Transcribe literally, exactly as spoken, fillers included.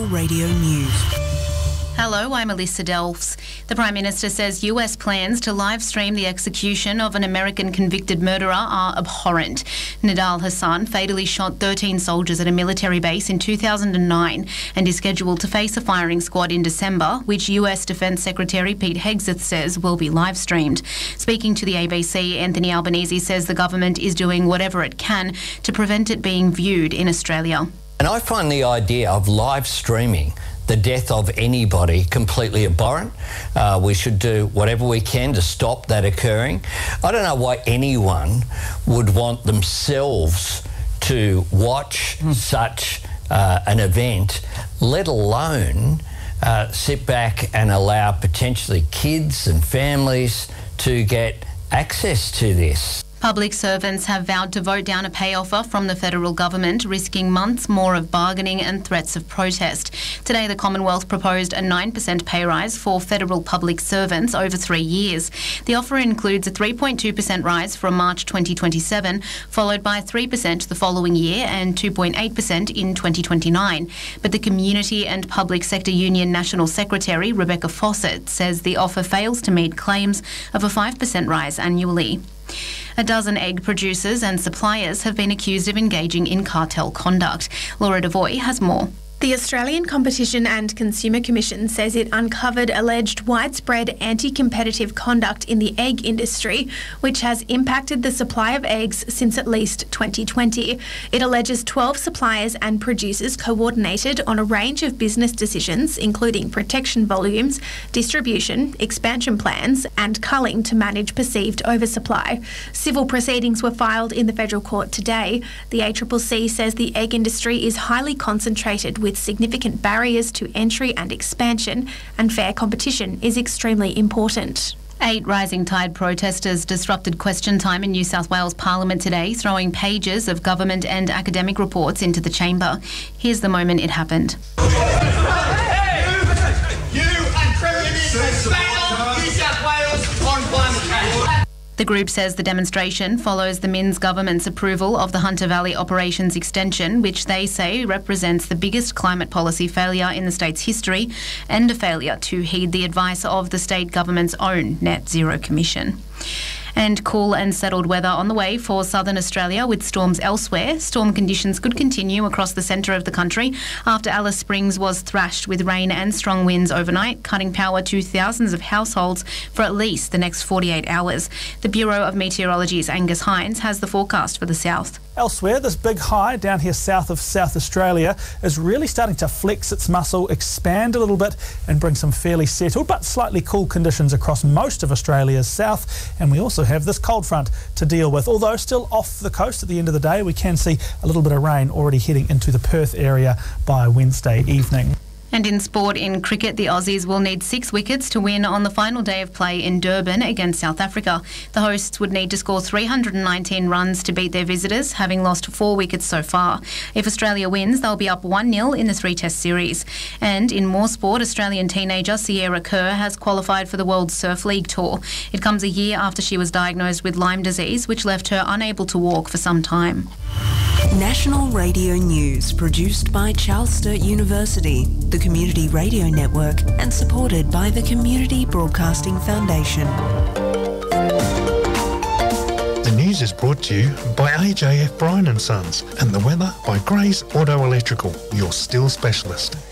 Radio News. Hello, I'm Alyssa Delfs. The Prime Minister says U S plans to live stream the execution of an American convicted murderer are abhorrent. Nidal Hasan fatally shot thirteen soldiers at a military base in two thousand nine and is scheduled to face a firing squad in December, which U S Defence Secretary Pete Hegseth says will be live streamed. Speaking to the A B C, Anthony Albanese says the government is doing whatever it can to prevent it being viewed in Australia. And I find the idea of live streaming the death of anybody completely abhorrent. Uh, we should do whatever we can to stop that occurring. I don't know why anyone would want themselves to watch mm. such uh, an event, let alone uh, sit back and allow potentially kids and families to get access to this. Public servants have vowed to vote down a pay offer from the federal government, risking months more of bargaining and threats of protest. Today, the Commonwealth proposed a nine percent pay rise for federal public servants over three years. The offer includes a three point two percent rise from March twenty twenty-seven, followed by three percent the following year and two point eight percent in twenty twenty-nine. But the Community and Public Sector Union National Secretary, Rebecca Fawcett, says the offer fails to meet claims of a five percent rise annually. A dozen egg producers and suppliers have been accused of engaging in cartel conduct. Laura Devoy has more. The Australian Competition and Consumer Commission says it uncovered alleged widespread anti-competitive conduct in the egg industry, which has impacted the supply of eggs since at least twenty twenty. It alleges twelve suppliers and producers coordinated on a range of business decisions, including protection volumes, distribution, expansion plans, and culling to manage perceived oversupply. Civil proceedings were filed in the federal court today. The A C C C says the egg industry is highly concentrated with with significant barriers to entry and expansion, and fair competition is extremely important. Eight Rising Tide protesters disrupted question time in New South Wales Parliament today, throwing pages of government and academic reports into the chamber. Here's the moment it happened. Hey! You and Premier Minister failed New South Wales on climate change. The group says the demonstration follows the Minns government's approval of the Hunter Valley Operations Extension, which they say represents the biggest climate policy failure in the state's history and a failure to heed the advice of the state government's own Net Zero Commission. And cool and settled weather on the way for southern Australia with storms elsewhere. Storm conditions could continue across the centre of the country after Alice Springs was thrashed with rain and strong winds overnight, cutting power to thousands of households for at least the next forty-eight hours. The Bureau of Meteorology's Angus Hines has the forecast for the south. Elsewhere, this big high down here south of South Australia is really starting to flex its muscle, expand a little bit and bring some fairly settled but slightly cool conditions across most of Australia's south. And we also have this cold front to deal with. Although still off the coast at the end of the day, we can see a little bit of rain already heading into the Perth area by Wednesday evening. And in sport, in cricket, the Aussies will need six wickets to win on the final day of play in Durban against South Africa. The hosts would need to score three hundred nineteen runs to beat their visitors, having lost four wickets so far. If Australia wins, they'll be up one nil in the three-test series. And in more sport, Australian teenager Sierra Kerr has qualified for the World Surf League Tour. It comes a year after she was diagnosed with Lyme disease, which left her unable to walk for some time. National Radio News, produced by Charles Sturt University, the Community Radio Network, and supported by the Community Broadcasting Foundation. The news is brought to you by A J F Bryan and Sons, and the weather by Gray's Auto Electrical, your steel specialist.